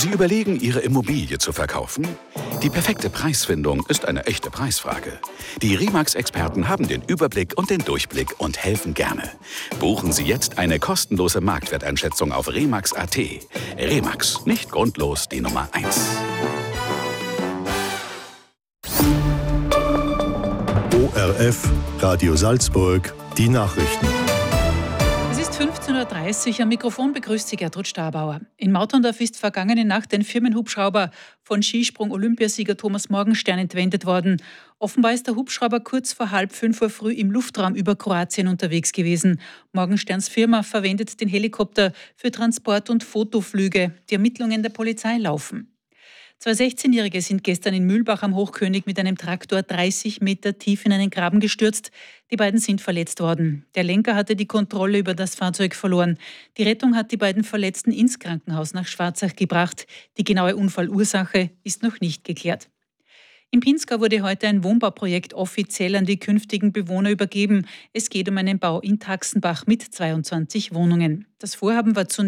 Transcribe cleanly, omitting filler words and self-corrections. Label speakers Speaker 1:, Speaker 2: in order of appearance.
Speaker 1: Sie überlegen, Ihre Immobilie zu verkaufen? Die perfekte Preisfindung ist eine echte Preisfrage. Die Remax-Experten haben den Überblick und den Durchblick und helfen gerne. Buchen Sie jetzt eine kostenlose Marktwerteinschätzung auf remax.at. Remax, nicht grundlos die Nummer 1.
Speaker 2: ORF, Radio Salzburg, die Nachrichten.
Speaker 3: Es ist 15.30 Uhr, am Mikrofon begrüßt Sie Gertrud Stabauer. In Mauterndorf ist vergangene Nacht ein Firmenhubschrauber von Skisprung-Olympiasieger Thomas Morgenstern entwendet worden. Offenbar ist der Hubschrauber kurz vor 4:30 Uhr früh im Luftraum über Kroatien unterwegs gewesen. Morgensterns Firma verwendet den Helikopter für Transport- und Fotoflüge. Die Ermittlungen der Polizei laufen. Zwei 16-Jährige sind gestern in Mühlbach am Hochkönig mit einem Traktor 30 Meter tief in einen Graben gestürzt. Die beiden sind verletzt worden. Der Lenker hatte die Kontrolle über das Fahrzeug verloren. Die Rettung hat die beiden Verletzten ins Krankenhaus nach Schwarzach gebracht. Die genaue Unfallursache ist noch nicht geklärt. In Pinzgau wurde heute ein Wohnbauprojekt offiziell an die künftigen Bewohner übergeben. Es geht um einen Bau in Taxenbach mit 22 Wohnungen. Das Vorhaben war zunächst